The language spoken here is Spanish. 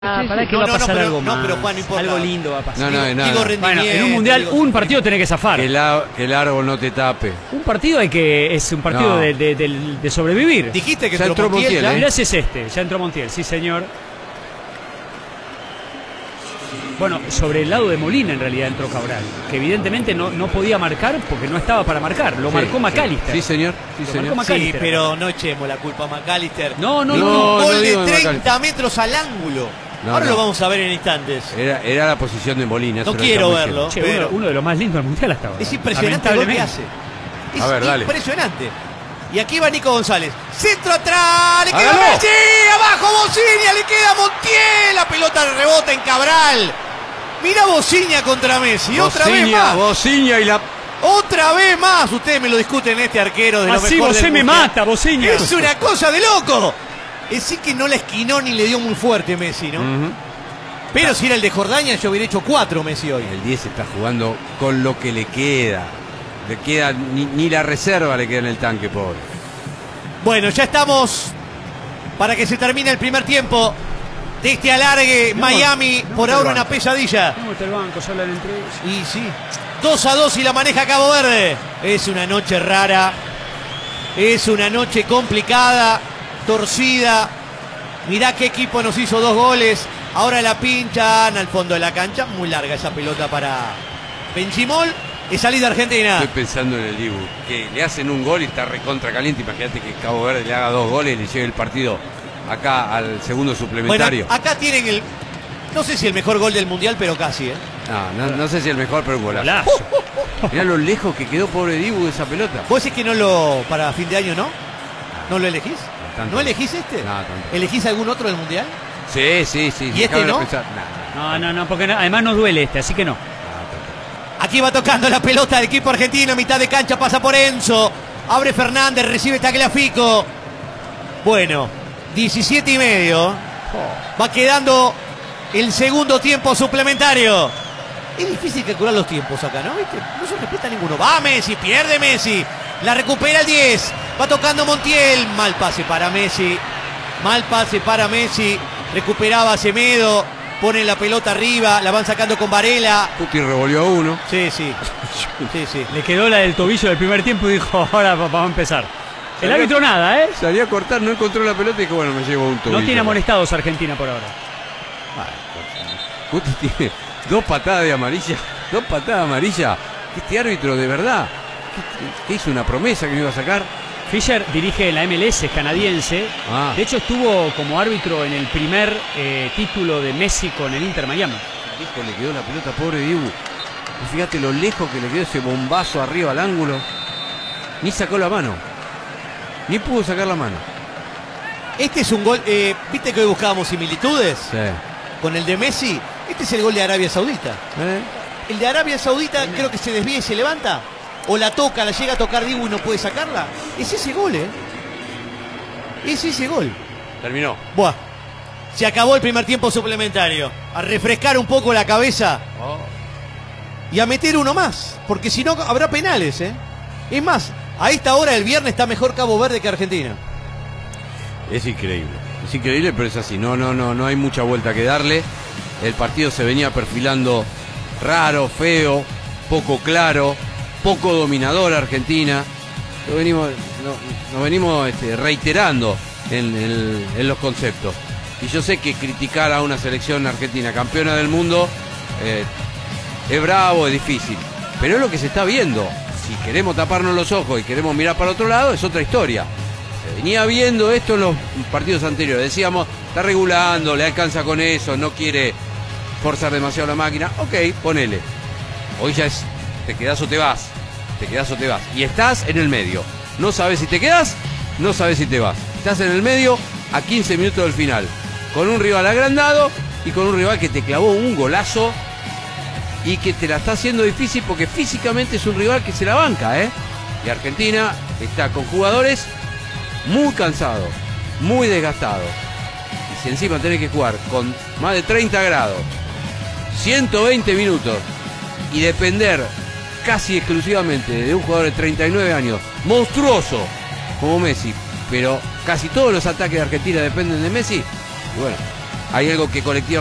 Para que va a pasar algo más. No, pero Juan, no importa. Algo lindo va a pasar. Digo bueno, en un mundial un partido tenés que zafar. Que el árbol no te tape. Un partido es un partido de sobrevivir. Dijiste que ya entró Montiel. Mirá si es ya entró Montiel, sí señor. Bueno, sobre el lado de Molina en realidad entró Cabral, que evidentemente no podía marcar porque no estaba para marcar. Lo marcó McAllister. Sí, señor. Sí, pero no echemos la culpa a McAllister. No. Gol de 30 metros al ángulo. Ahora lo vamos a ver en instantes. Era la posición de Molina. No quiero verlo. Che, pero uno de los más lindos del mundial hasta ahora. Es impresionante lo que hace. Es impresionante. Y aquí va Nico González. Centro atrás. Le queda Messi. Abajo Bociña. Le queda Montiel. La pelota rebota en Cabral. Mira Bociña contra Messi. Otra vez más. Bociña y la... Otra vez más. Ustedes me lo discuten este arquero de lo así mejor Bocé me mata, Bociña. Es una cosa de loco. Es decir que no la esquinó ni le dio muy fuerte Messi, ¿no? Pero si era el de Jordania yo hubiera hecho 4 Messi hoy. El 10 está jugando con lo que le queda. Le queda ni la reserva le queda en el tanque, pobre. Bueno, ya estamos para que se termine el primer tiempo de este alargue. Miami, por ahora una pesadilla. ¿Cómo está el banco? Se hablan entre ellos. Y sí, 2-2 y la maneja Cabo Verde. Es una noche rara. Es una noche complicada, torcida. Mirá qué equipo nos hizo 2 goles. Ahora la pinchan al fondo de la cancha. Muy larga esa pelota para Benchimol. Es salida Argentina. Estoy pensando en el Dibu, que le hacen un gol y está recontra caliente. Imagínate que Cabo Verde le haga 2 goles y le lleve el partido acá al segundo suplementario. Bueno, acá tienen el... No sé si el mejor gol del mundial, pero casi, ¿eh? No sé si el mejor, pero un golazo. Mirá lo lejos que quedó pobre Dibu de esa pelota. ¿Vos decís que no lo... para fin de año, no? ¿No lo elegís? ¿No elegís este? No, tanto. ¿Elegís algún otro del mundial? Sí. ¿Y este no? No, porque además nos duele así que no. Aquí va tocando la pelota del equipo argentino, mitad de cancha, pasa por Enzo. Abre Fernández, recibe Tagliafico. Bueno, 17:30. Va quedando el segundo tiempo suplementario. Es difícil calcular los tiempos acá, ¿no? ¿Viste? No se respeta ninguno. Va Messi, pierde Messi. La recupera el 10. Va tocando Montiel. Mal pase para Messi. Recuperaba Semedo. Ponen la pelota arriba, la van sacando con Varela. Puti revolvió a uno. Sí. Le quedó la del tobillo del primer tiempo y dijo, ahora vamos a empezar. El árbitro nada, ¿eh? Salió a cortar, no encontró la pelota y dijo, bueno, me llevo un tobillo. No tiene amonestados Argentina por ahora. Puti tiene 2 patadas de amarilla. 2 patadas de amarilla. Este árbitro, de verdad, que hizo una promesa que me iba a sacar. Fischer dirige la MLS, es canadiense. De hecho estuvo como árbitro en el primer título de Messi con el Inter Miami. Hijo, le quedó la pelota, pobre Dibu. Y fíjate lo lejos que le quedó ese bombazo arriba al ángulo. Ni sacó la mano. Ni pudo sacar la mano. Este es un gol, ¿viste que hoy buscábamos similitudes? Sí. Con el de Messi. Este es el gol de Arabia Saudita. El de Arabia Saudita creo que se desvía y se levanta. O la toca, la llega a tocar Dibu y no puede sacarla. Es ese gol, ¿eh? Es ese gol. Terminó. Buah. Se acabó el primer tiempo suplementario. A refrescar un poco la cabeza. Y a meter uno más. Porque si no, habrá penales, ¿eh? Es más, a esta hora del viernes está mejor Cabo Verde que Argentina. Es increíble. Es increíble, pero es así. No hay mucha vuelta que darle. El partido se venía perfilando raro, feo, poco claro. Poco dominador Argentina. Nos venimos reiterando en los conceptos. Y yo sé que criticar a una selección argentina campeona del mundo es bravo, es difícil. Pero es lo que se está viendo. Si queremos taparnos los ojos y queremos mirar para otro lado, es otra historia. Se venía viendo esto en los partidos anteriores. Decíamos, está regulando, le alcanza con eso, no quiere forzar demasiado la máquina. Ok, ponele. Hoy ya es... te quedás o te vas, y estás en el medio, no sabes si te quedás, no sabes si te vas, estás en el medio a 15 minutos del final, con un rival agrandado y con un rival que te clavó un golazo y que te la está haciendo difícil porque físicamente es un rival que se la banca, y Argentina está con jugadores muy cansados, muy desgastados, y si encima tenés que jugar con más de 30 grados, 120 minutos y depender casi exclusivamente de un jugador de 39 años, monstruoso como Messi, pero casi todos los ataques de Argentina dependen de Messi, y bueno, hay algo que colectivamente